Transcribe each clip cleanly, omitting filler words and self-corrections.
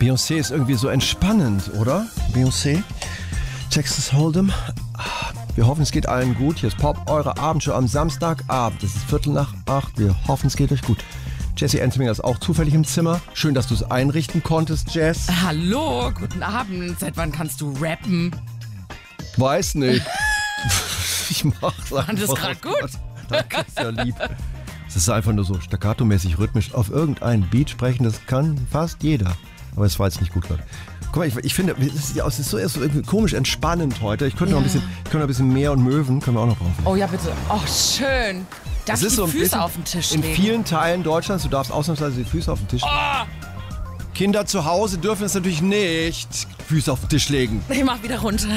Beyoncé ist irgendwie so entspannend, oder? Beyoncé, Texas Hold'em. Wir hoffen, es geht allen gut. Hier ist Pop, eure Abendshow am Samstagabend. Es ist 7:45. Wir hoffen, es geht euch gut. Jessie Enzinger ist auch zufällig im Zimmer. Schön, dass du es einrichten konntest, Jess. Hallo, guten Abend. Seit wann kannst du rappen? Weiß nicht. Ich mach's Fand es gerade gut. Danke, ist ja lieb. Es ist einfach nur so staccato-mäßig rhythmisch auf irgendein Beat sprechen. Das kann fast jeder. Aber es war jetzt nicht gut, Leute. Guck mal, ich finde, es ist so erst so irgendwie komisch entspannend heute. Ich könnte noch ein bisschen Meer und Möwen, können wir auch noch drauf. Oh ja, bitte. Oh, schön. Darf ich die Füße auf den Tisch legen? In vielen Teilen Deutschlands, du darfst ausnahmsweise die Füße auf den Tisch legen. Oh! Kinder zu Hause dürfen es natürlich nicht Füße auf den Tisch legen. Ich mach wieder runter.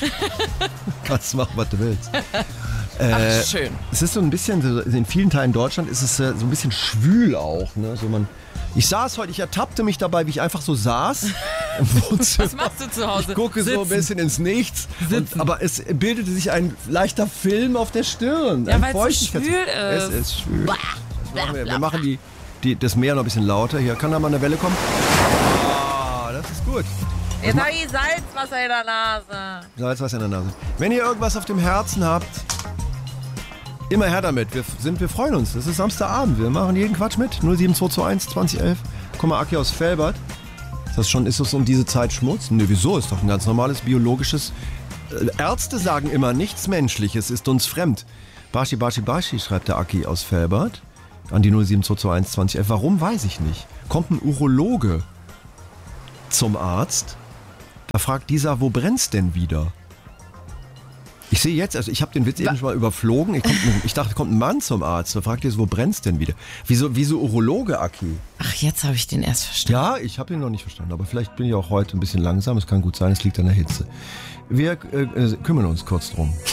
Kannst machen, was du willst. Ach, schön. Es ist so ein bisschen, in vielen Teilen Deutschland ist es so ein bisschen schwül auch. Ne? Ich saß heute, ich ertappte mich dabei, wie ich einfach so saß im Wohnzimmer. Was machst du zu Hause? Ich gucke so ein bisschen ins Nichts. Aber es bildete sich ein leichter Film auf der Stirn. Ja, weil es so schwül ist. Es ist schwül. Wir machen das Meer noch ein bisschen lauter. Hier, kann da mal eine Welle kommen? Ah, das ist gut. Jetzt habe ich Salzwasser in der Nase. Salzwasser in der Nase. Wenn ihr irgendwas auf dem Herzen habt, immer her damit. Wir freuen uns. Das ist Samstagabend. Wir machen jeden Quatsch mit. 07221 2011. Komm mal, Aki aus Velbert. Ist das um diese Zeit Schmutz? Ne, wieso? Ist doch ein ganz normales biologisches. Ärzte sagen immer, nichts Menschliches ist uns fremd. Bashi, schreibt der Aki aus Velbert. An die 07221 2011. Warum, weiß ich nicht. Kommt ein Urologe zum Arzt. Da fragt dieser, wo brennt's denn wieder? Ich sehe jetzt, also ich habe den Witz eben schon mal überflogen. Ich dachte, kommt ein Mann zum Arzt. Da fragt er, wo brennt's denn wieder? Wieso Urologe, Aki? Ach, jetzt habe ich den erst verstanden. Ja, ich habe ihn noch nicht verstanden. Aber vielleicht bin ich auch heute ein bisschen langsam. Es kann gut sein, es liegt an der Hitze. Wir kümmern uns kurz drum.